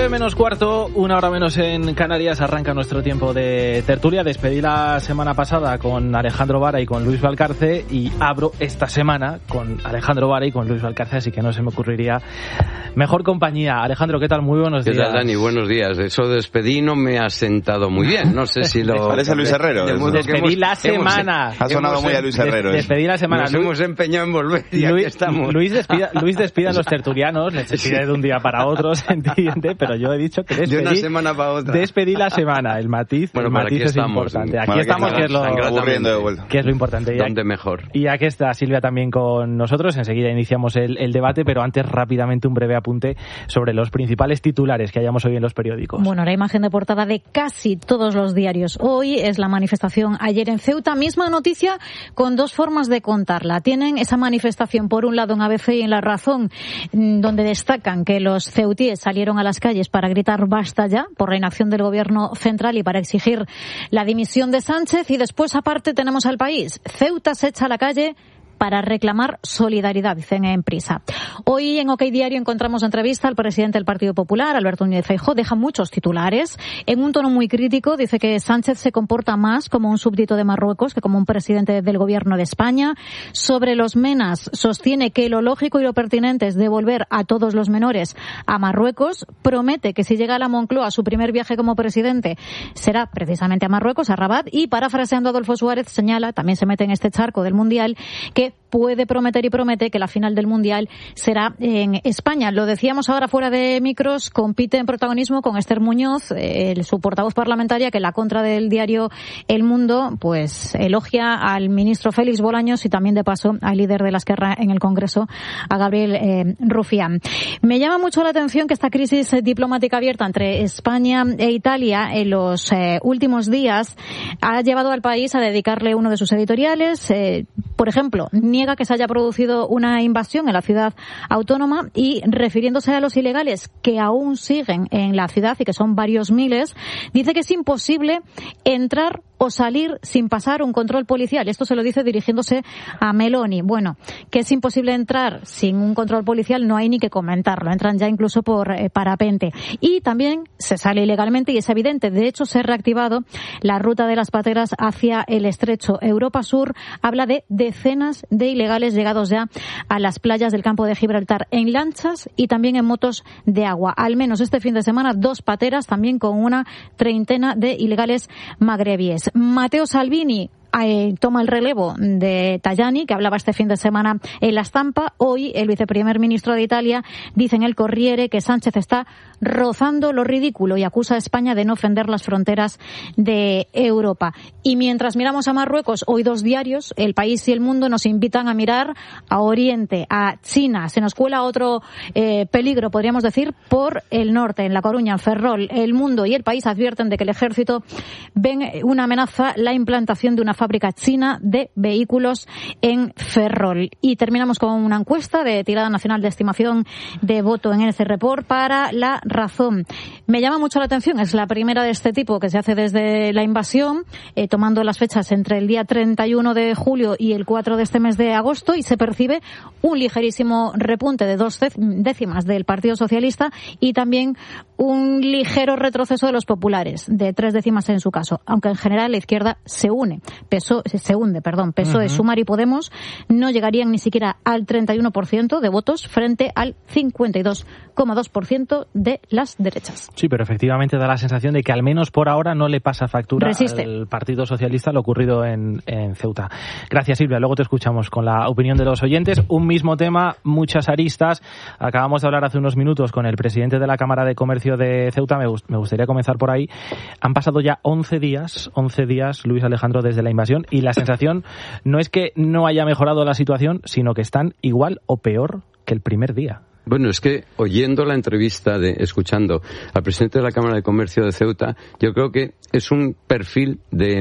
9:45, 1 hora menos en Canarias, arranca nuestro tiempo de tertulia. Despedí la semana pasada con Alejandro Vara y con Luis Valcarce y abro esta semana con Alejandro Vara y con Luis Valcarce, así que no se me ocurriría mejor compañía. Alejandro, ¿qué tal? Muy buenos días. ¿Qué tal, Dani? Buenos días. Eso de despedí no me ha sentado muy bien. No sé si lo... Parece a Luis Herrero. Despedí la semana. Ha sonado muy a Luis Herrero. Despedí la semana. Nos hemos empeñado en volver y aquí estamos. Luis despide a los tertulianos, les despide de un día para otro, se entiende, pero yo he dicho que de una semana para otra. Despedí la semana, el matiz, bueno, el matiz es importante. Aquí estamos, que es lo importante. ¿Dónde mejor? Y aquí está Silvia también con nosotros. Enseguida iniciamos el debate, pero antes rápidamente un breve apunte sobre los principales titulares que hayamos hoy en los periódicos. Bueno, la imagen de portada de casi todos los diarios hoy es la manifestación ayer en Ceuta. Misma noticia con dos formas de contarla. Tienen esa manifestación por un lado en ABC y en La Razón, donde destacan que los ceutíes salieron a las calles para gritar basta ya por la inacción del gobierno central y para exigir la dimisión de Sánchez. Y después, aparte, tenemos al País. Ceuta se echa a la calle para reclamar solidaridad, dicen en Prisa. Hoy en OK Diario encontramos entrevista al presidente del Partido Popular, Alberto Núñez Feijóo. Deja muchos titulares. En un tono muy crítico dice que Sánchez se comporta más como un súbdito de Marruecos que como un presidente del gobierno de España. Sobre los menas, sostiene que lo lógico y lo pertinente es devolver a todos los menores a Marruecos. Promete que si llega a la Moncloa su primer viaje como presidente será precisamente a Marruecos, a Rabat. Y parafraseando a Adolfo Suárez, señala, también se mete en este charco del Mundial, que puede prometer y promete que la final del Mundial será en España. Lo decíamos ahora fuera de micros, compite en protagonismo con Esther Muñoz, su portavoz parlamentaria, que en la contra del diario El Mundo pues elogia al ministro Félix Bolaños y también de paso al líder de la Esquerra en el Congreso, a Gabriel Rufián. Me llama mucho la atención que esta crisis diplomática abierta entre España e Italia en los últimos días ha llevado al país a dedicarle uno de sus editoriales. Por ejemplo, niega que se haya producido una invasión en la ciudad autónoma y, refiriéndose a los ilegales que aún siguen en la ciudad y que son varios miles, dice que es imposible entrar o salir sin pasar un control policial. Esto se lo dice dirigiéndose a Meloni. Bueno, que es imposible entrar sin un control policial no hay ni que comentarlo. Entran ya incluso por parapente. Y también se sale ilegalmente y es evidente. De hecho, se ha reactivado la ruta de las pateras hacia el estrecho. Europa Sur habla de decenas de ilegales llegados ya a las playas del campo de Gibraltar en lanchas y también en motos de agua. Al menos este fin de semana 2 pateras, también con una treintena de ilegales magrebíes. Matteo Salvini toma el relevo de Tajani, que hablaba este fin de semana en La Stampa. Hoy el viceprimer ministro de Italia dice en el Corriere que Sánchez está rozando lo ridículo y acusa a España de no ofender las fronteras de Europa. Y mientras miramos a Marruecos, hoy 2 diarios, El País y El Mundo, nos invitan a mirar a Oriente, a China. Se nos cuela otro peligro, podríamos decir, por el norte, en La Coruña, en Ferrol. El Mundo y El País advierten de que el ejército ven una amenaza la implantación de una fábrica china de vehículos en Ferrol. Y terminamos con una encuesta de tirada nacional de estimación de voto en NC Report para La Razón. Me llama mucho la atención, es la primera de este tipo que se hace desde la invasión, tomando las fechas entre el día 31 de julio y el 4 de este mes de agosto, y se percibe un ligerísimo repunte de 2 décimas del Partido Socialista y también un ligero retroceso de los populares, de 3 décimas en su caso, aunque en general la izquierda se hunde. PSOE, Sumar y Podemos no llegarían ni siquiera al 31% de votos frente al 52,2% de las derechas. Sí, pero efectivamente da la sensación de que al menos por ahora no le pasa factura al Partido Socialista lo ocurrido en Ceuta. Gracias, Silvia. Luego te escuchamos con la opinión de los oyentes. Un mismo tema, muchas aristas. Acabamos de hablar hace unos minutos con el presidente de la Cámara de Comercio de Ceuta. Me gustaría comenzar por ahí. Han pasado ya 11 días, Luis Alejandro, desde la invasión, y la sensación no es que no haya mejorado la situación, sino que están igual o peor que el primer día. Bueno, es que oyendo la entrevista, escuchando al presidente de la Cámara de Comercio de Ceuta, yo creo que es un perfil de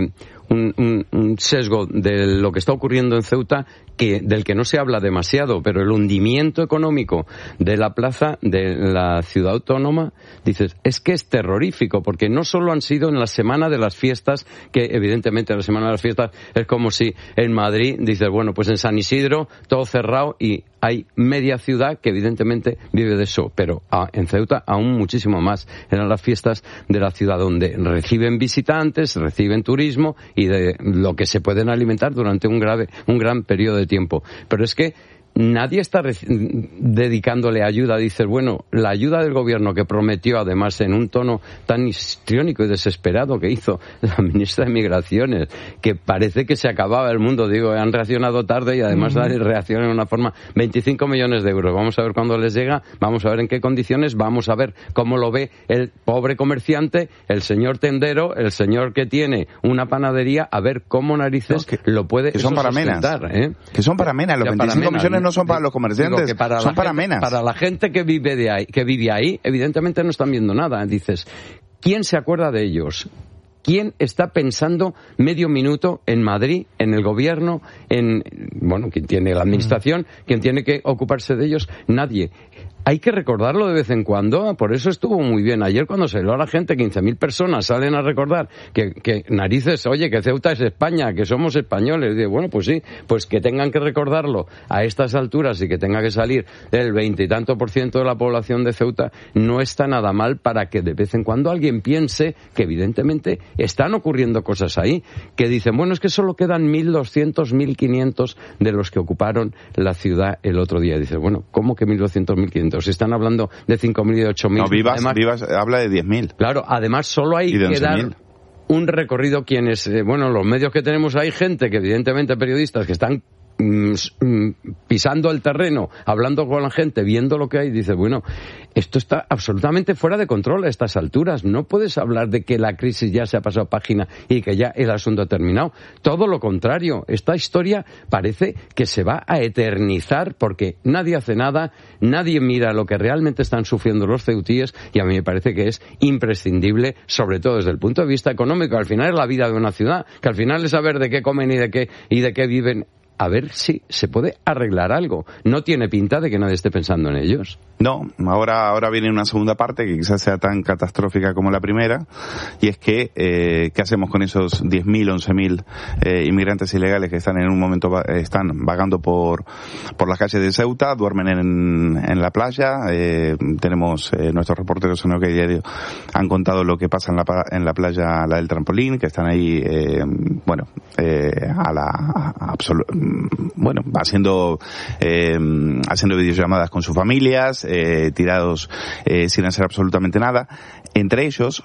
un sesgo de lo que está ocurriendo en Ceuta del que no se habla demasiado, pero el hundimiento económico de la plaza, de la ciudad autónoma, dices, es que es terrorífico, porque no solo han sido en la semana de las fiestas, que evidentemente la semana de las fiestas es como si en Madrid dices, bueno, pues en San Isidro todo cerrado y hay media ciudad que evidentemente vive de eso, pero en Ceuta aún muchísimo más. Eran las fiestas de la ciudad donde reciben visitantes, reciben turismo y de lo que se pueden alimentar durante un gran periodo de tiempo. Pero es que nadie está dedicándole ayuda. Dices, bueno, la ayuda del gobierno que prometió, además en un tono tan histriónico y desesperado que hizo la ministra de Migraciones, que parece que se acababa el mundo. Digo, han reaccionado tarde y además reaccionan de una forma. 25 millones de euros. Vamos a ver cuándo les llega, vamos a ver en qué condiciones, vamos a ver cómo lo ve el pobre comerciante, el señor tendero, el señor que tiene una panadería, a ver cómo narices lo puede que son para menas, que son para menas. Los 25 millones no son para los comerciantes, son para menas. Para la gente que vive ahí, evidentemente no están viendo nada. Dices, ¿quién se acuerda de ellos? ¿Quién está pensando medio minuto en Madrid, en el gobierno, quien tiene la administración, quien tiene que ocuparse de ellos? Nadie. Hay que recordarlo de vez en cuando, por eso estuvo muy bien. Ayer cuando se habló a la gente, 15.000 personas salen a recordar que narices, oye, que Ceuta es España, que somos españoles. Y bueno, pues sí, pues que tengan que recordarlo a estas alturas y que tenga que salir el 20 y tanto % de la población de Ceuta, no está nada mal para que de vez en cuando alguien piense que evidentemente están ocurriendo cosas ahí, que dicen, bueno, es que solo quedan 1.200, 1.500 de los que ocuparon la ciudad el otro día. Dices, bueno, ¿cómo que 1.200, 1.500? Se están hablando de 5.000 y 8.000. No, Vivas habla de 10.000. Claro, además solo hay que dar un recorrido quienes, los medios que tenemos, hay gente que evidentemente periodistas que están pisando el terreno, hablando con la gente, viendo lo que hay, dice, bueno, esto está absolutamente fuera de control a estas alturas. No puedes hablar de que la crisis ya se ha pasado página y que ya el asunto ha terminado. Todo lo contrario, esta historia parece que se va a eternizar porque nadie hace nada, nadie mira lo que realmente están sufriendo los ceutíes, y a mí me parece que es imprescindible, sobre todo desde el punto de vista económico. Al final es la vida de una ciudad, que al final es saber de qué comen y de qué viven. A ver si se puede arreglar algo. No tiene pinta de que nadie esté pensando en ellos. No, ahora viene una segunda parte que quizás sea tan catastrófica como la primera, y es que ¿qué hacemos con esos 10.000, 11.000 inmigrantes ilegales que están en un momento están vagando por las calles de Ceuta, duermen en la playa? Tenemos nuestros reporteros en OK Diario han contado lo que pasa en la playa, la del trampolín, que están ahí haciendo videollamadas con sus familias, tirados sin hacer absolutamente nada. Entre ellos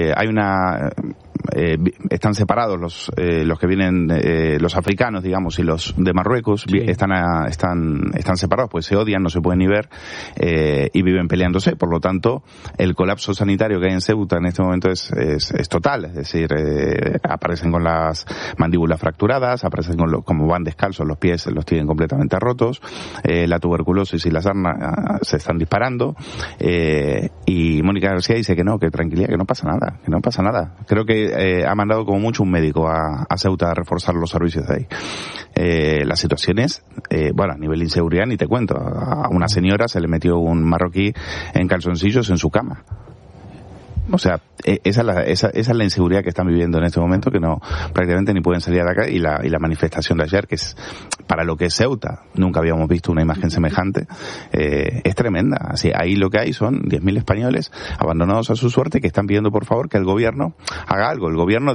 están separados los que vienen, los africanos, digamos, y los de Marruecos. Sí. Están separados, pues se odian, no se pueden ni ver, y viven peleándose. Por lo tanto, el colapso sanitario que hay en Ceuta en este momento es total. Es decir, aparecen con las mandíbulas fracturadas, aparecen como van descalzos, los pies los tienen completamente rotos, la tuberculosis y la sarna se están disparando, y Mónica García dice que no, que tranquilidad, que no pasa nada. Creo que ha mandado como mucho un médico a Ceuta a reforzar los servicios de ahí. La situación es, a nivel de inseguridad ni te cuento. A una señora se le metió un marroquí en calzoncillos en su cama. O sea, esa es la inseguridad que están viviendo en este momento, que no prácticamente ni pueden salir de acá, y la manifestación de ayer, que es para lo que es Ceuta, nunca habíamos visto una imagen semejante, es tremenda. Así, ahí lo que hay son 10.000 españoles abandonados a su suerte, que están pidiendo por favor que el gobierno haga algo. El gobierno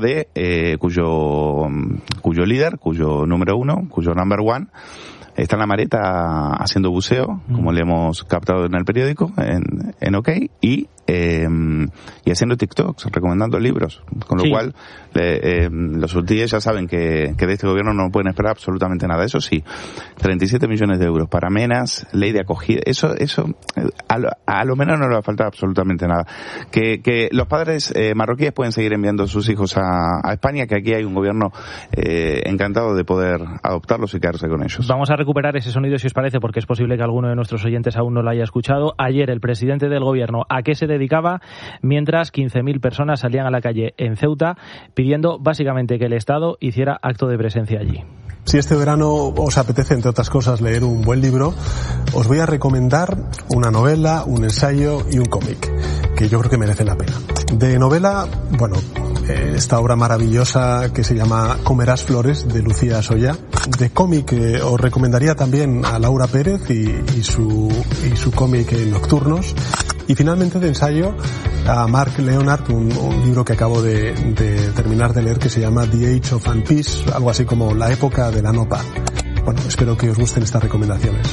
cuyo líder, cuyo número uno, cuyo number one, está en la Mareta haciendo buceo, como le hemos captado en el periódico, en OK, y haciendo TikToks, recomendando libros. Con lo cual, los hutíes ya saben que de este gobierno no pueden esperar absolutamente nada. Eso sí, 37 millones de euros para menas, ley de acogida, eso a lo menos no le va a faltar absolutamente nada. Que los padres marroquíes pueden seguir enviando a sus hijos a España, que aquí hay un gobierno encantado de poder adoptarlos y quedarse con ellos. Vamos a recuperar ese sonido, si os parece, porque es posible que alguno de nuestros oyentes aún no lo haya escuchado. Ayer el presidente del gobierno, ¿a qué se dedicaba mientras 15.000 personas salían a la calle en Ceuta pidiendo básicamente que el Estado hiciera acto de presencia allí? Si este verano os apetece, entre otras cosas, leer un buen libro, os voy a recomendar una novela, un ensayo y un cómic, que yo creo que merecen la pena. De novela, esta obra maravillosa que se llama Comerás flores, de Lucía Soya. De cómic, os recomendaría también a Laura Pérez y su cómic Nocturnos. Y finalmente de ensayo a Mark Leonard, un libro que acabo de terminar de leer que se llama The Age of Unpeace, algo así como La época de la no paz. Bueno, espero que os gusten estas recomendaciones.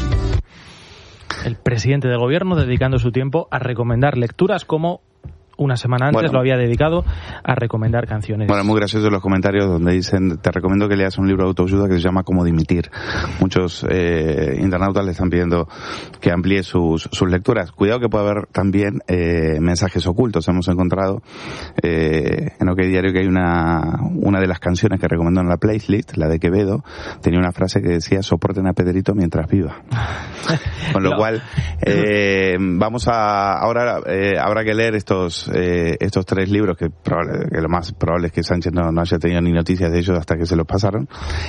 El presidente del gobierno dedicando su tiempo a recomendar lecturas como una semana antes lo había dedicado a recomendar canciones. Bueno, muy graciosos los comentarios donde dicen: te recomiendo que leas un libro de autoayuda que se llama Cómo dimitir. Muchos internautas le están pidiendo que amplíe sus lecturas. Cuidado que puede haber también mensajes ocultos. Hemos encontrado en OK Diario que hay una de las canciones que recomendó en la playlist, la de Quevedo, tenía una frase que decía: soporten a Pedrito mientras viva. Con lo cual vamos a ahora habrá que leer estos 3 libros que lo más probable es que Sánchez no haya tenido ni noticias de ellos hasta que se los pasaron,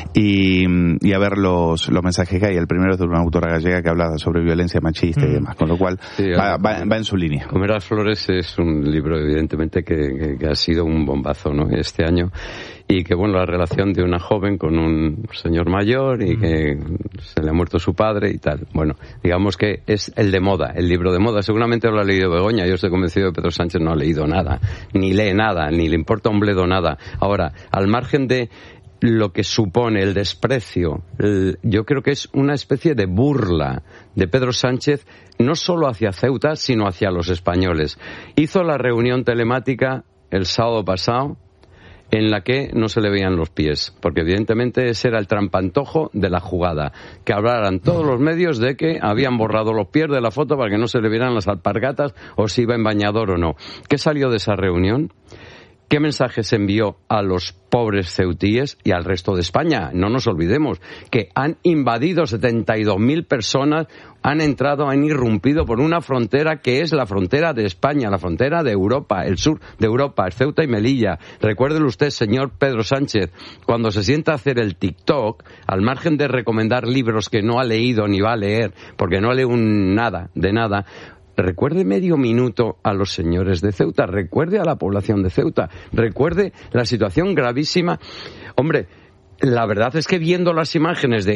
y a ver los mensajes que hay. El primero es de una autora gallega que habla sobre violencia machista y demás, con lo cual va en su línea. Comerás flores es un libro evidentemente que ha sido un bombazo, ¿no?, este año, y que la relación de una joven con un señor mayor y que se le ha muerto su padre y tal. Bueno, digamos que es el libro de moda. Seguramente lo ha leído Begoña. Yo estoy convencido de que Pedro Sánchez no ha leído nada, ni lee nada, ni le importa un bledo nada. Ahora, al margen de lo que supone el desprecio, yo creo que es una especie de burla de Pedro Sánchez, no solo hacia Ceuta, sino hacia los españoles. Hizo la reunión telemática el sábado pasado, en la que no se le veían los pies, porque evidentemente ese era el trampantojo de la jugada, que hablaran todos los medios de que habían borrado los pies de la foto para que no se le vieran las alpargatas o si iba en bañador o no. ¿Qué salió de esa reunión? ¿Qué mensaje se envió a los pobres ceutíes y al resto de España? No nos olvidemos que han invadido 72.000 personas, han irrumpido por una frontera que es la frontera de España, la frontera de Europa, el sur de Europa, Ceuta y Melilla. Recuérdele usted, señor Pedro Sánchez, cuando se sienta a hacer el TikTok, al margen de recomendar libros que no ha leído ni va a leer, porque no lee nada de nada, recuerde medio minuto a los señores de Ceuta, recuerde a la población de Ceuta, recuerde la situación gravísima. Hombre, la verdad es que viendo las imágenes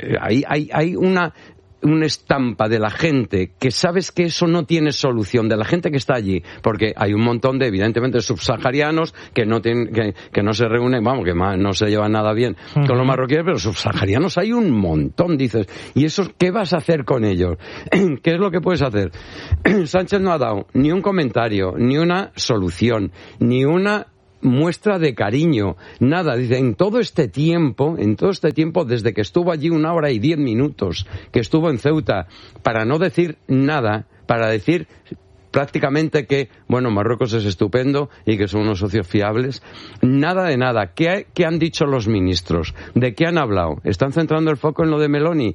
hay una estampa de la gente que sabes que eso no tiene solución, de la gente que está allí, porque hay un montón de, evidentemente, subsaharianos que no se reúnen, que no se llevan nada bien con los marroquíes, pero subsaharianos hay un montón, dices, ¿y esos qué vas a hacer con ellos? ¿Qué es lo que puedes hacer? Sánchez no ha dado ni un comentario, ni una solución, ni una muestra de cariño, nada. Dice, en todo este tiempo, desde que estuvo allí 1 hora y 10 minutos, que estuvo en Ceuta, para no decir nada, para decir prácticamente que, Marruecos es estupendo y que son unos socios fiables, nada de nada. ¿Qué han dicho los ministros? ¿De qué han hablado? Están centrando el foco en lo de Meloni.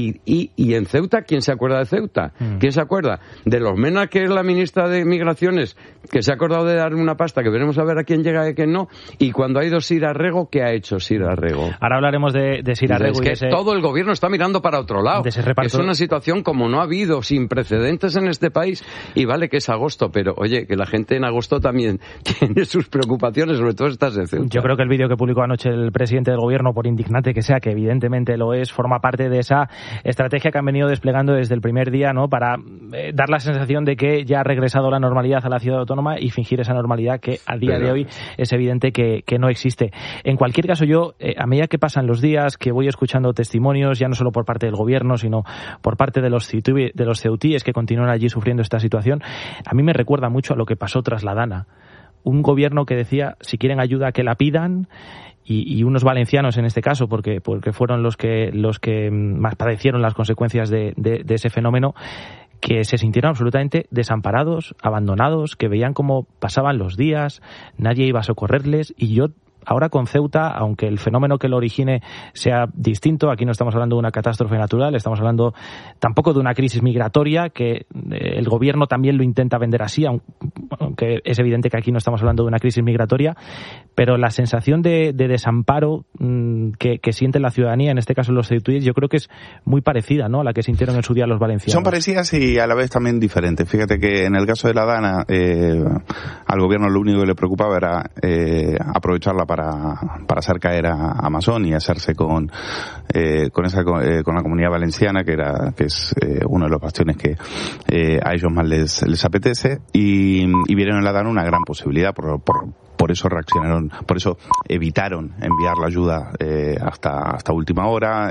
Y en Ceuta, ¿quién se acuerda de Ceuta? ¿Quién se acuerda? De los Mena, que es la ministra de Migraciones, que se ha acordado de darle una pasta, que veremos a ver a quién llega y a quién no. Y cuando ha ido Sir Arrego, ¿qué ha hecho Sir Arrego? Ahora hablaremos de Sir Arrego. Es que todo el gobierno está mirando para otro lado. Es una situación como no ha habido, sin precedentes en este país. Y vale que es agosto, pero oye, que la gente en agosto también tiene sus preocupaciones, sobre todo estas de Ceuta. Yo creo que el vídeo que publicó anoche el presidente del gobierno, por indignante que sea, que evidentemente lo es, forma parte de esa estrategia que han venido desplegando desde el primer día, ¿no?, para dar la sensación de que ya ha regresado la normalidad a la ciudad autónoma y fingir esa normalidad que a día de hoy es evidente que no existe. En cualquier caso, yo, a medida que pasan los días, que voy escuchando testimonios, ya no solo por parte del gobierno, sino por parte de los ceutíes que continúan allí sufriendo esta situación, a mí me recuerda mucho a lo que pasó tras la Dana. Un gobierno que decía, si quieren ayuda, que la pidan, y unos valencianos en este caso, porque fueron los que más padecieron las consecuencias de ese fenómeno, que se sintieron absolutamente desamparados, abandonados, que veían cómo pasaban los días, nadie iba a socorrerles, y yo ahora con Ceuta, aunque el fenómeno que lo origine sea distinto, aquí no estamos hablando de una catástrofe natural, estamos hablando tampoco de una crisis migratoria, que el gobierno también lo intenta vender así, aunque es evidente que aquí no estamos hablando de una crisis migratoria, pero la sensación de desamparo que siente la ciudadanía, en este caso los ceutíes, yo creo que es muy parecida, ¿no?, a la que sintieron en su día los valencianos. Son parecidas y a la vez también diferentes. Fíjate que en el caso de la Dana, al gobierno lo único que le preocupaba era aprovecharla para hacer caer a Amazon y hacerse con la comunidad valenciana, que es uno de los bastiones que a ellos más les apetece, y vieron en la Dana una gran posibilidad. Por eso reaccionaron, por eso evitaron enviar la ayuda hasta última hora,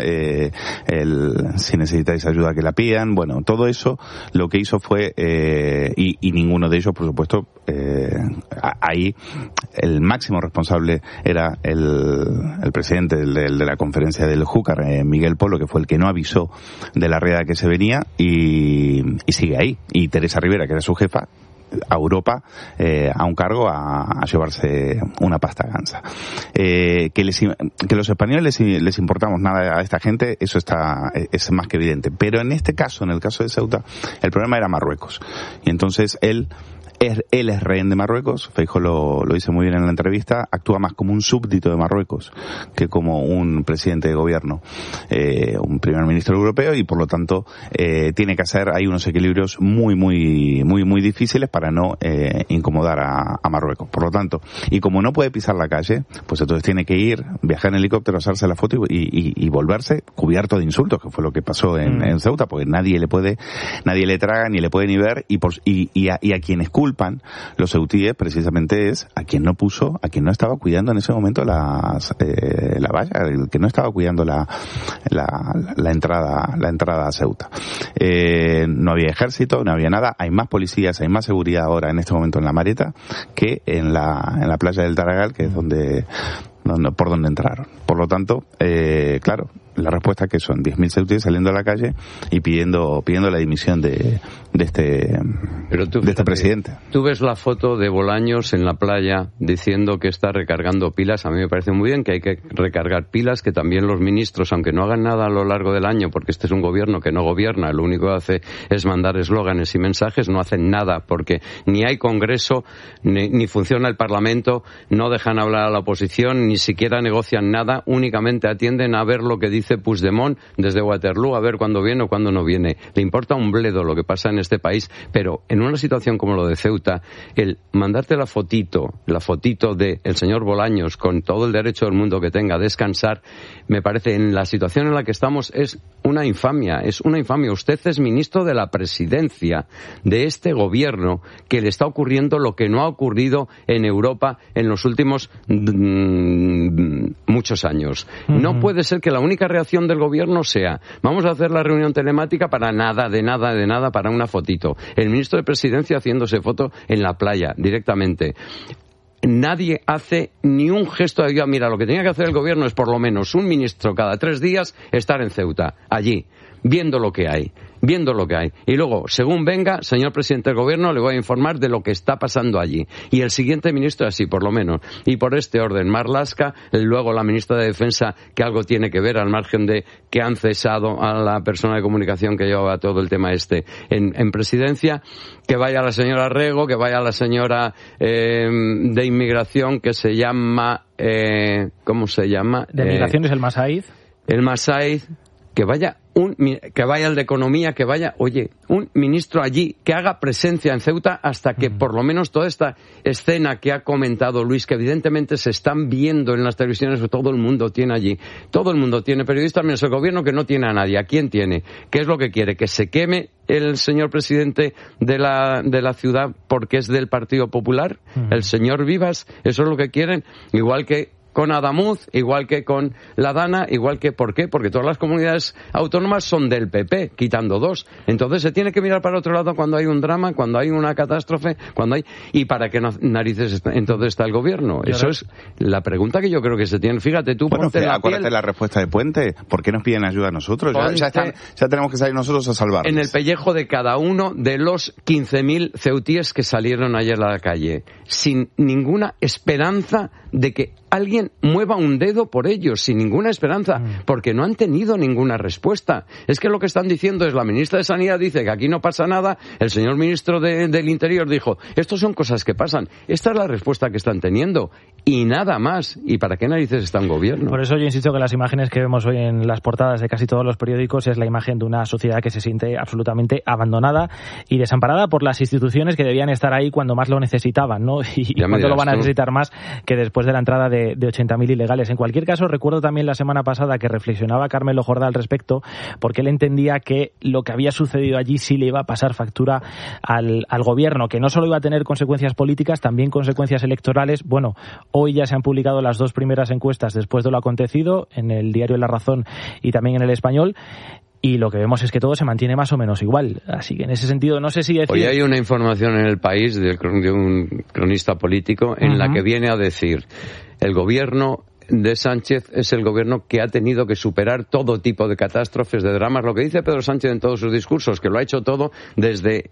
si necesitáis ayuda que la pidan. Bueno, todo eso lo que hizo fue, y ninguno de ellos, por supuesto, ahí el máximo responsable era el presidente de la conferencia del Júcar, Miguel Polo, que fue el que no avisó de la riada que se venía, y sigue ahí. Y Teresa Rivera, que era su jefa, a Europa a un cargo a llevarse una pasta gansa. Que los españoles les importamos nada a esta gente, eso es más que evidente. Pero en este caso, en el caso de Ceuta, el problema era Marruecos. Y entonces él es rehén de Marruecos. Feijóo lo dice muy bien en la entrevista, actúa más como un súbdito de Marruecos que como un presidente de gobierno, un primer ministro europeo, y por lo tanto tiene que hacer ahí unos equilibrios muy difíciles para no incomodar a Marruecos. Por lo tanto, y como no puede pisar la calle, pues entonces tiene que viajar en helicóptero, hacerse la foto y volverse cubierto de insultos, que fue lo que pasó en Ceuta, porque nadie le traga ni le puede ni ver, y a quienes culpan los ceutíes precisamente es a quien no estaba cuidando en ese momento la valla, el que no estaba cuidando la entrada a Ceuta. No había ejército, no había nada, hay más policías, hay más seguridad ahora en este momento en la Mareta que en la playa del Taragal, que es por donde entraron. Por lo tanto, claro, la respuesta que son 10.000 ceutíes saliendo a la calle y pidiendo la dimisión de este presidente. Tú ves la foto de Bolaños en la playa diciendo que está recargando pilas. A mí me parece muy bien que hay que recargar pilas, que también los ministros, aunque no hagan nada a lo largo del año, porque este es un gobierno que no gobierna, lo único que hace es mandar eslóganes y mensajes, no hacen nada porque ni hay Congreso, ni funciona el Parlamento, no dejan hablar a la oposición, ni siquiera negocian nada, únicamente atienden a ver lo que dice Puigdemont desde Waterloo, a ver cuándo viene o cuándo no viene. Le importa un bledo lo que pasa en este país, pero en una situación como lo de Ceuta, el mandarte la fotito de el señor Bolaños, con todo el derecho del mundo que tenga a descansar, me parece, en la situación en la que estamos, es una infamia. Usted es ministro de la presidencia de este gobierno, que le está ocurriendo lo que no ha ocurrido en Europa en los últimos muchos años. No puede ser que la única reacción del gobierno sea: vamos a hacer la reunión telemática para nada, para una fotito. El ministro de Presidencia haciéndose foto en la playa, directamente. Nadie hace ni un gesto de ayuda. Mira, lo que tenía que hacer el gobierno es por lo menos un ministro cada 3 días estar en Ceuta, allí, viendo lo que hay. Y luego, según venga, señor presidente del gobierno, le voy a informar de lo que está pasando allí. Y el siguiente ministro así, por lo menos. Y por este orden, Marlaska, luego la ministra de Defensa, que algo tiene que ver, al margen de que han cesado a la persona de comunicación que llevaba todo el tema en presidencia, que vaya la señora Rego, que vaya la señora de inmigración, que se llama... ¿cómo se llama? De migración es el Massaid. El Massaid, que vaya el de Economía, que vaya, un ministro allí, que haga presencia en Ceuta hasta que por lo menos toda esta escena que ha comentado Luis, que evidentemente se están viendo en las televisiones, que todo el mundo tiene allí. Todo el mundo tiene periodistas, menos el gobierno, que no tiene a nadie. ¿A quién tiene? ¿Qué es lo que quiere? ¿Que se queme el señor presidente de la ciudad porque es del Partido Popular? ¿El señor Vivas? ¿Eso es lo que quieren? Igual que con Adamuz, igual que con la Dana, igual que... ¿Por qué? Porque todas las comunidades autónomas son del PP, quitando 2. Entonces se tiene que mirar para otro lado cuando hay un drama, cuando hay una catástrofe, ¿Y para qué narices entonces está el gobierno? Eso es la pregunta que yo creo que se tiene. Fíjate tú, ponte acuérdate la respuesta de Puente. ¿Por qué nos piden ayuda a nosotros? Ya tenemos que salir nosotros a salvarnos. En el pellejo de cada uno de los 15.000 ceutíes que salieron ayer a la calle, sin ninguna esperanza de que alguien alguien mueva un dedo por ellos, sin ninguna esperanza, porque no han tenido ninguna respuesta. Es que lo que están diciendo es, la ministra de Sanidad dice que aquí no pasa nada, el señor ministro del Interior dijo, estos son cosas que pasan. Esta es la respuesta que están teniendo, y nada más. ¿Y para qué narices está un gobierno? Por eso yo insisto que las imágenes que vemos hoy en las portadas de casi todos los periódicos es la imagen de una sociedad que se siente absolutamente abandonada y desamparada por las instituciones que debían estar ahí cuando más lo necesitaban, ¿no? Y cuando lo van a necesitar más que después de la entrada de 80.000 ilegales. En cualquier caso, recuerdo también la semana pasada que reflexionaba Carmelo Jordá al respecto, porque él entendía que lo que había sucedido allí sí le iba a pasar factura al gobierno, que no solo iba a tener consecuencias políticas, también consecuencias electorales. Bueno, hoy ya se han publicado las dos primeras encuestas después de lo acontecido en el diario La Razón y también en El Español. Y lo que vemos es que todo se mantiene más o menos igual. Así que en ese sentido, no sé si decir... Hoy hay una información en El País de un cronista político en la que viene a decir, el gobierno de Sánchez es el gobierno que ha tenido que superar todo tipo de catástrofes, de dramas. Lo que dice Pedro Sánchez en todos sus discursos, que lo ha hecho todo desde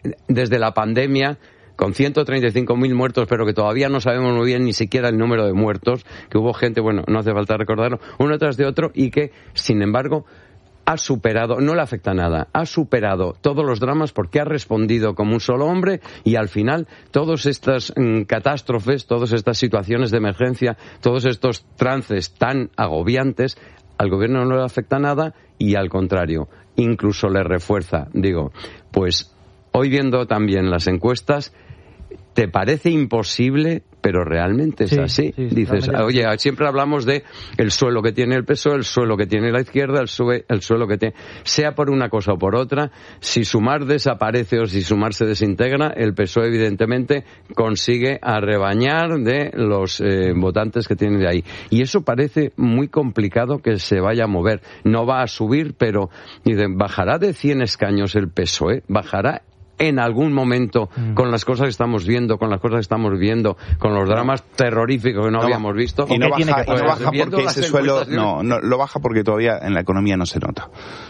la pandemia, con 135.000 muertos, pero que todavía no sabemos muy bien ni siquiera el número de muertos, que hubo gente, bueno, no hace falta recordarlo, uno tras de otro, y que, sin embargo, ha superado, no le afecta nada, ha superado todos los dramas porque ha respondido como un solo hombre, y al final todas estas catástrofes, todas estas situaciones de emergencia, todos estos trances tan agobiantes, al gobierno no le afecta nada y al contrario, incluso le refuerza. Digo, pues hoy viendo también las encuestas, ¿te parece imposible? Pero realmente es así. Sí, dices, oye, siempre hablamos de el suelo que tiene el PSOE, el suelo que tiene la izquierda, el suelo que tiene... Sea por una cosa o por otra, si Sumar desaparece o si Sumar se desintegra, el PSOE evidentemente consigue arrebañar de los votantes que tiene de ahí. Y eso parece muy complicado que se vaya a mover. No va a subir, pero dicen, ¿bajará de 100 escaños el PSOE? ¿Bajará en algún momento con las cosas que estamos viendo, con las cosas que estamos viviendo, con los dramas terroríficos que no habíamos visto? Y no baja porque ese suelo... No, lo baja porque todavía en la economía no se nota.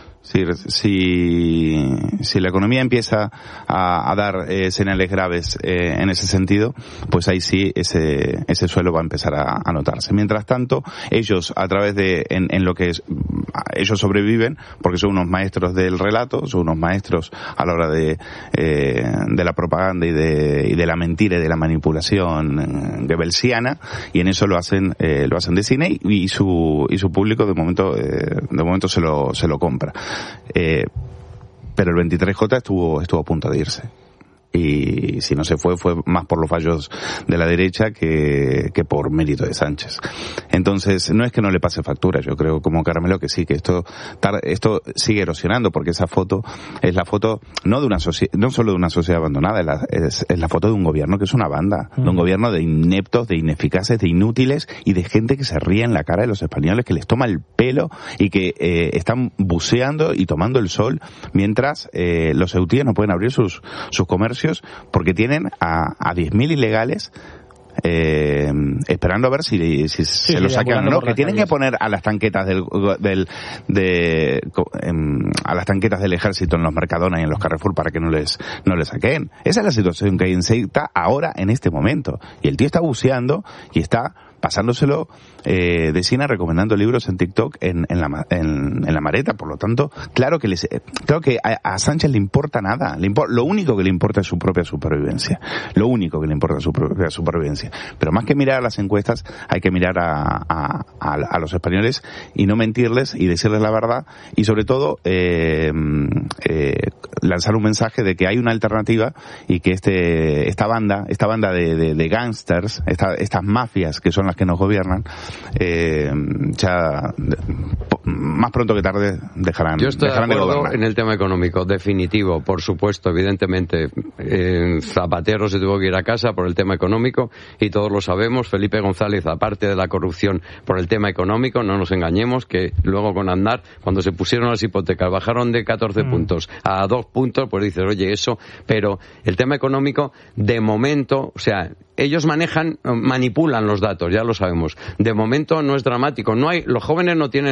Si la economía empieza a dar señales graves en ese sentido, pues ahí sí ese suelo va a empezar a notarse. Mientras tanto, ellos a través de en lo que es, ellos sobreviven porque son unos maestros del relato, son unos maestros a la hora de la propaganda y de la mentira y de la manipulación goebbelsiana, y en eso lo hacen de cine, y su público de momento se lo compra. Pero el 23J estuvo a punto de irse. Y si no se fue más por los fallos de la derecha que por mérito de Sánchez. Entonces, no es que no le pase factura, yo creo como Carmelo que sí, que esto sigue erosionando, porque esa foto es la foto no solo de una sociedad abandonada, es la foto de un gobierno que es una banda, de un gobierno de ineptos, de ineficaces, de inútiles y de gente que se ríe en la cara de los españoles, que les toma el pelo y que están buceando y tomando el sol mientras los ceutíes no pueden abrir sus comercios porque tienen a 10.000 ilegales esperando a ver si se lo sacan o no, que tienen que poner a las tanquetas a las tanquetas del ejército en los Mercadona y en los Carrefour para que no les saquen. Esa es la situación que hay en Ceuta ahora, en este momento, y el tío está buceando y está pasándoselo de cine, recomendando libros en TikTok en la maleta. Por lo tanto, claro que a Sánchez le importa nada. Lo único que le importa es su propia supervivencia. Pero más que mirar a las encuestas, hay que mirar a los españoles y no mentirles y decirles la verdad, y sobre todo lanzar un mensaje de que hay una alternativa y que esta banda de gángsters, estas mafias que son las que nos gobiernan, ya más pronto que tarde dejarán Yo estoy de gobernar. En el tema económico, definitivo, por supuesto, evidentemente. Zapatero se tuvo que ir a casa por el tema económico y todos lo sabemos. Felipe González, aparte de la corrupción por el tema económico, no nos engañemos, que luego con Aznar, cuando se pusieron las hipotecas, bajaron de 14 puntos a 2 puntos, pues dices, oye, eso, pero el tema económico, de momento, o sea, ellos manipulan los datos, ya lo sabemos. De momento no es dramático. Los jóvenes no tienen empleo,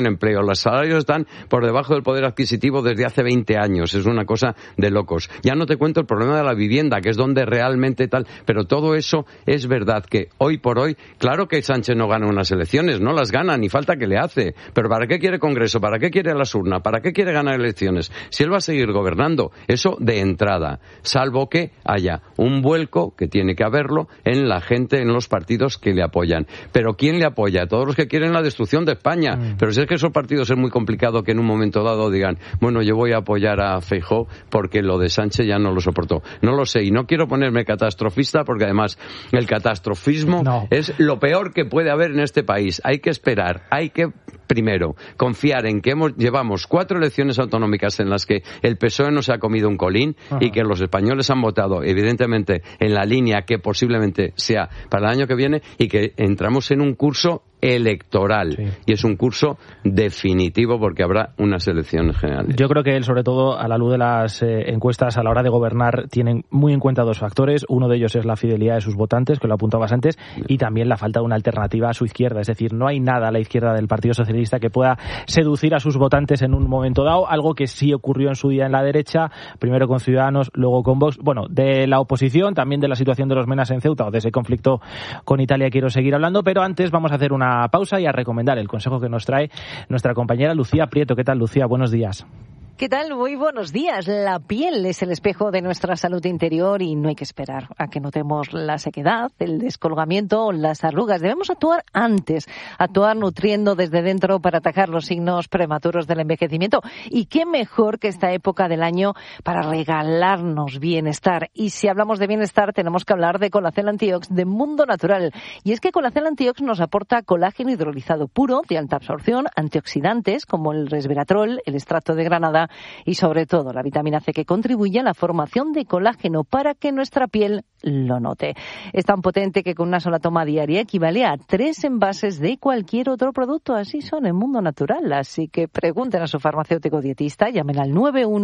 Los salarios están por debajo del poder adquisitivo desde hace 20 años. Es una cosa de locos. Ya no te cuento el problema de la vivienda, que es donde realmente tal... Pero todo eso es verdad que hoy por hoy, claro que Sánchez no gana unas elecciones, no las gana, ni falta que le hace. Pero ¿para qué quiere Congreso? ¿Para qué quiere las urnas? ¿Para qué quiere ganar elecciones? Si él va a seguir gobernando, eso de entrada, salvo que haya un vuelco, que tiene que haberlo, en la gente, en los partidos que le apoyan. Pero ¿quién le apoya? Todos los que quieren la destrucción de España. Pero si es que esos partidos es muy complicado que en un momento dado digan, bueno, yo voy a apoyar a Feijóo porque lo de Sánchez ya no lo soportó. No lo sé, y no quiero ponerme catastrofista porque además el catastrofismo es lo peor que puede haber en este país. Hay que esperar, hay que primero confiar en que llevamos 4 elecciones autonómicas en las que el PSOE no se ha comido un colín y que los españoles han votado evidentemente en la línea que posiblemente sea para el año que viene y que entramos en un curso electoral y es un curso definitivo porque habrá unas elecciones generales. Yo creo que él, sobre todo a la luz de las encuestas a la hora de gobernar, tienen muy en cuenta 2 factores. Uno de ellos es la fidelidad de sus votantes, que lo apuntabas antes, y también la falta de una alternativa a su izquierda. Es decir, no hay nada a la izquierda del Partido Socialista que pueda seducir a sus votantes en un momento dado, algo que sí ocurrió en su día en la derecha, primero con Ciudadanos, luego con Vox. Bueno, de la oposición, también de la situación de los menas en Ceuta o de ese conflicto con Italia quiero seguir hablando, pero antes vamos a hacer una pausa y a recomendar el consejo que nos trae nuestra compañera Lucía Prieto. ¿Qué tal, Lucía? Buenos días. ¿Qué tal? Muy buenos días. La piel es el espejo de nuestra salud interior y no hay que esperar a que notemos la sequedad, el descolgamiento o las arrugas. Debemos actuar antes, actuar nutriendo desde dentro para atacar los signos prematuros del envejecimiento. Y qué mejor que esta época del año para regalarnos bienestar. Y si hablamos de bienestar, tenemos que hablar de Colacel Antiox de Mundo Natural. Y es que Colacel Antiox nos aporta colágeno hidrolizado puro, de alta absorción, antioxidantes como el resveratrol, el extracto de granada y sobre todo la vitamina C que contribuye a la formación de colágeno para que nuestra piel lo note. Es tan potente que con una sola toma diaria equivale a 3 envases de cualquier otro producto. Así son en Mundo Natural. Así que pregunten a su farmacéutico dietista, llamen al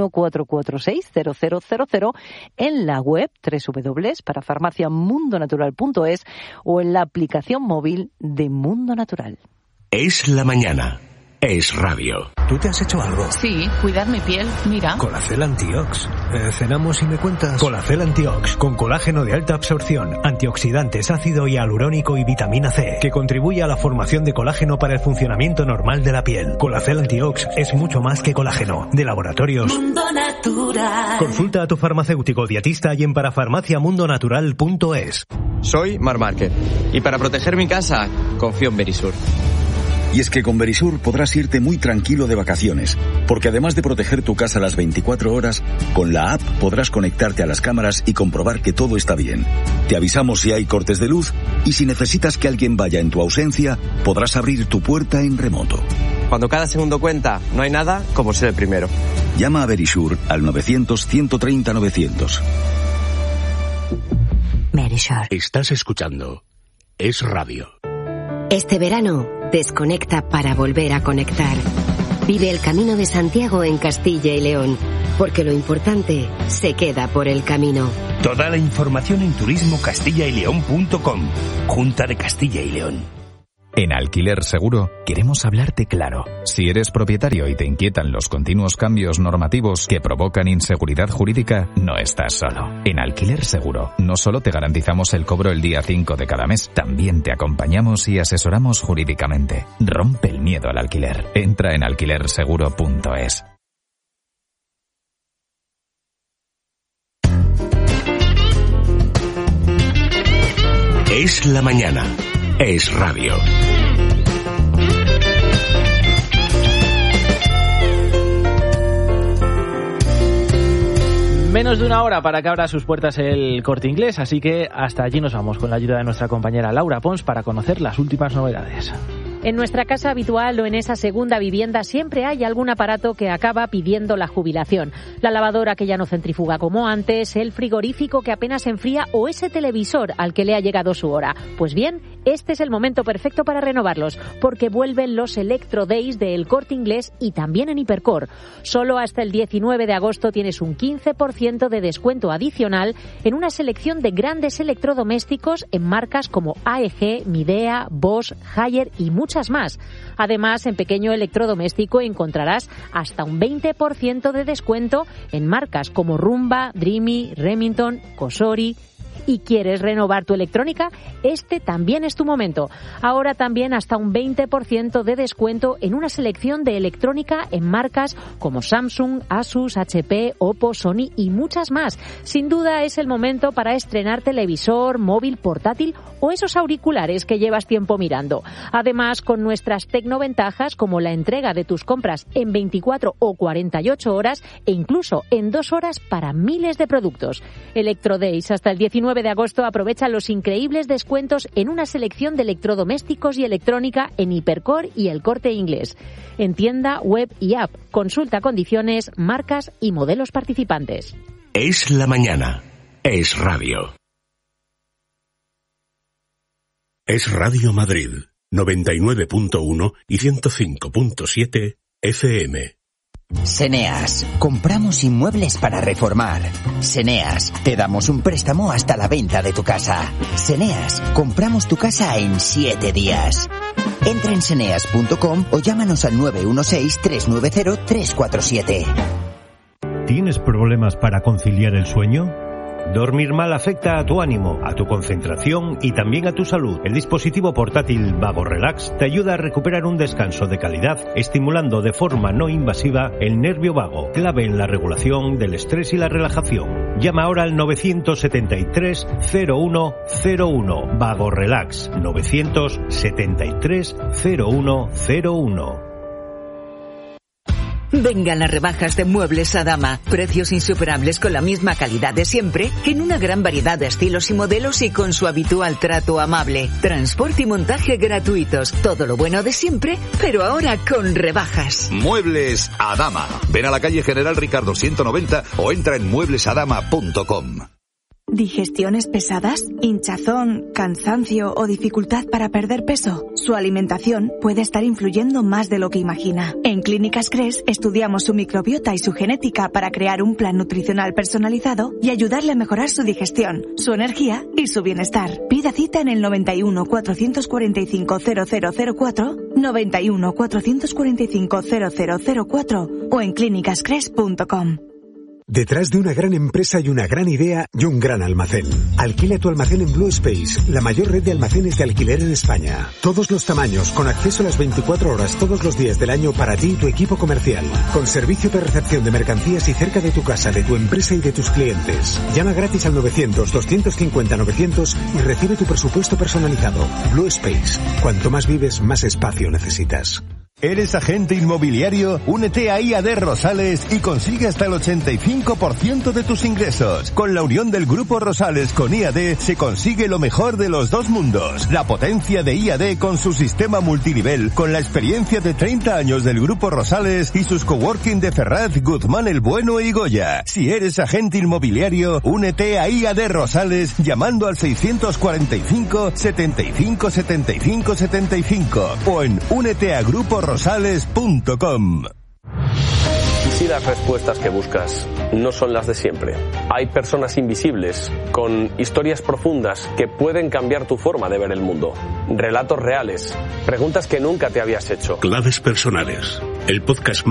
914460000 en la web www.parafarmaciamundonatural.es o en la aplicación móvil de Mundo Natural. Es la mañana. Es radio. ¿Tú te has hecho algo? Sí, cuidar mi piel, mira. Colacel Antiox. Cenamos y me cuentas. Colacel Antiox, con colágeno de alta absorción, antioxidantes, ácido hialurónico y vitamina C, que contribuye a la formación de colágeno para el funcionamiento normal de la piel. Colacel Antiox es mucho más que colágeno. De Laboratorios Mundo Natural. Consulta a tu farmacéutico dietista y en parafarmaciamundonatural.es. Soy Mar Márquez y para proteger mi casa confío en Verisur. Y es que con Verisur podrás irte muy tranquilo de vacaciones, porque además de proteger tu casa las 24 horas, con la app podrás conectarte a las cámaras y comprobar que todo está bien. Te avisamos si hay cortes de luz y si necesitas que alguien vaya en tu ausencia, podrás abrir tu puerta en remoto. Cuando cada segundo cuenta, no hay nada como ser el primero. Llama a Verisur al 900-130-900. Verisur. Estás escuchando Es Radio. Este verano, desconecta para volver a conectar. Vive el Camino de Santiago en Castilla y León, porque lo importante se queda por el camino. Toda la información en turismocastillaYleón.com. Junta de Castilla y León. En Alquiler Seguro queremos hablarte claro. Si eres propietario y te inquietan los continuos cambios normativos que provocan inseguridad jurídica, no estás solo. En Alquiler Seguro no solo te garantizamos el cobro el día 5 de cada mes, también te acompañamos y asesoramos jurídicamente. Rompe el miedo al alquiler. Entra en alquilerseguro.es. Es la mañana. Es radio. Menos de una hora para que abra sus puertas el Corte Inglés, así que hasta allí nos vamos con la ayuda de nuestra compañera Laura Pons para conocer las últimas novedades. En nuestra casa habitual o en esa segunda vivienda siempre hay algún aparato que acaba pidiendo la jubilación. La lavadora que ya no centrifuga como antes, el frigorífico que apenas enfría o ese televisor al que le ha llegado su hora. Pues bien, este es el momento perfecto para renovarlos, porque vuelven los Electro Days de El Corte Inglés y también en Hipercor. Solo hasta el 19 de agosto tienes un 15% de descuento adicional en una selección de grandes electrodomésticos en marcas como AEG, Midea, Bosch, Haier y muchos muchas más. Además, en Pequeño Electrodoméstico encontrarás hasta un 20% de descuento en marcas como Rumba, Dreamy, Remington, Cosori. ¿Y quieres renovar tu electrónica? Este también es tu momento. Ahora también hasta un 20% de descuento en una selección de electrónica en marcas como Samsung, Asus, HP, Oppo, Sony y muchas más. Sin duda es el momento para estrenar televisor, móvil, portátil o esos auriculares que llevas tiempo mirando. Además, con nuestras tecnoventajas como la entrega de tus compras en 24 o 48 horas e incluso en 2 horas para miles de productos. Electrodays hasta el 19 de agosto aprovecha los increíbles descuentos en una selección de electrodomésticos y electrónica en Hipercor y El Corte Inglés. En tienda, web y app. Consulta condiciones, marcas y modelos participantes. Es la mañana. Es radio. Es Radio Madrid, 99.1 y 105.7 FM. Seneas, compramos inmuebles para reformar. Seneas, te damos un préstamo hasta la venta de tu casa. Seneas, compramos tu casa en 7 días. Entra en seneas.com o llámanos al 916-390-347. ¿Tienes problemas para conciliar el sueño? Dormir mal afecta a tu ánimo, a tu concentración y también a tu salud. El dispositivo portátil Vago Relax te ayuda a recuperar un descanso de calidad, estimulando de forma no invasiva el nervio vago, clave en la regulación del estrés y la relajación. Llama ahora al 973 0101. Vago Relax, 973 0101. Vengan las rebajas de Muebles Adama. Precios insuperables con la misma calidad de siempre, en una gran variedad de estilos y modelos y con su habitual trato amable. Transporte y montaje gratuitos. Todo lo bueno de siempre, pero ahora con rebajas. Muebles Adama. Ven a la calle General Ricardo 190 o entra en mueblesadama.com. ¿Digestiones pesadas? ¿Hinchazón, cansancio o dificultad para perder peso? Su alimentación puede estar influyendo más de lo que imagina. En Clínicas Cres estudiamos su microbiota y su genética para crear un plan nutricional personalizado y ayudarle a mejorar su digestión, su energía y su bienestar. Pida cita en el 91 445 0004, 91 445 0004 o en clínicascres.com. Detrás de una gran empresa y una gran idea y un gran almacén. Alquila tu almacén en Blue Space, la mayor red de almacenes de alquiler en España. Todos los tamaños, con acceso a las 24 horas todos los días del año para ti y tu equipo comercial. Con servicio de recepción de mercancías y cerca de tu casa, de tu empresa y de tus clientes. Llama gratis al 900-250-900 y recibe tu presupuesto personalizado. Blue Space. Cuanto más vives, más espacio necesitas. ¿Eres agente inmobiliario? Únete a IAD Rosales y consigue hasta el 85% de tus ingresos. Con la unión del Grupo Rosales con IAD se consigue lo mejor de los dos mundos. La potencia de IAD con su sistema multinivel, con la experiencia de 30 años del Grupo Rosales y sus coworking de Ferraz, Guzmán el Bueno y Goya. Si eres agente inmobiliario, únete a IAD Rosales llamando al 645 75 75 75 o en úneteagruporoSales.com. ¿Y si las respuestas que buscas no son las de siempre? Hay personas invisibles, con historias profundas que pueden cambiar tu forma de ver el mundo. Relatos reales, preguntas que nunca te habías hecho. Claves personales, el podcast